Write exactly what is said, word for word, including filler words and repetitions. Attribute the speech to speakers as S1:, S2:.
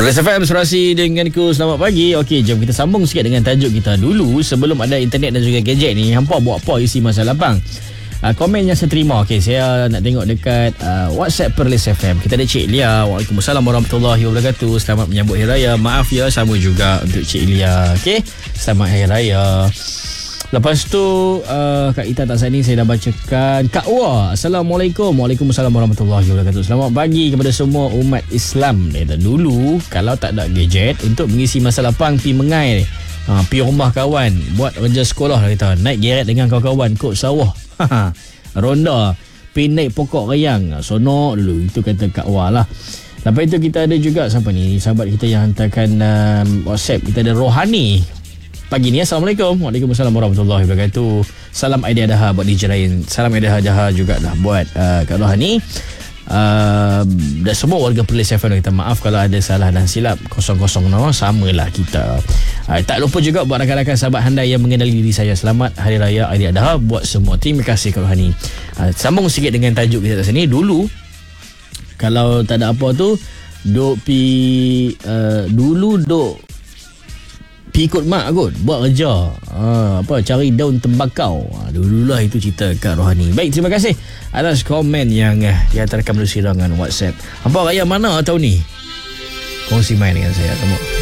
S1: Perlis F M Surasi denganku. Selamat pagi. Okey, jom kita sambung sikit dengan tajuk kita dulu. Sebelum ada internet dan juga gadget ni, hampa buat apa isi masa lapang? Uh, komen yang saya terima. Okey, saya nak tengok dekat uh, WhatsApp Perlis F M. Kita ada Cik Lia. Waalaikumsalam warahmatullahi wabarakatuh. Selamat menyambut Hari Raya. Maaf ya, sama juga untuk Cik Lia. Okey, selamat Hari Raya. Lepas tu uh, Kak Ita tak sani, saya dah bacakan. Kak Wah, Assalamualaikum. Waalaikumsalam warahmatullahi wabarakatuh. Selamat pagi kepada semua umat Islam. Dia dulu kalau tak ada gadget, untuk mengisi masa lapang pi mengai, ha, pi rumah kawan, buat kerja sekolah lah kita, naik geret dengan kawan-kawan kok sawah, ronda, pi naik pokok rayang, sonok dulu. Itu kata Kak Wah lah. Lepas itu kita ada juga siapa ni, sahabat kita yang hantarkan um, WhatsApp. Kita ada Rohani pagi ni. Assalamualaikum. Waalaikumsalam warahmatullahi wabarakatuh. Salam Aidil Adha buat D J lain. Salam Aidil Adha juga dah buat uh, Kak Rohani. Uh, dan semua warga Perlis F M, kita maaf kalau ada salah dan silap. Kosong kosong no, samalah kita. Uh, tak lupa juga buat rakan-rakan sahabat handai yang mengenali diri saya. Selamat Hari Raya Aidil Adha buat semua. Terima kasih Kak Rohani. Uh, sambung sikit dengan tajuk kita kat sini. Dulu kalau tak ada apa tu, duk pi uh, dulu duk pi ikut mak kot buat kerja, ha, apa cari daun tembakau, ha, dululah itu cerita Kak Rohani. Baik, terima kasih atas komen yang uh, dihantarkan melalui sirangan WhatsApp. Hampa raya mana tahun ni? Kongsi main dengan saya kamu.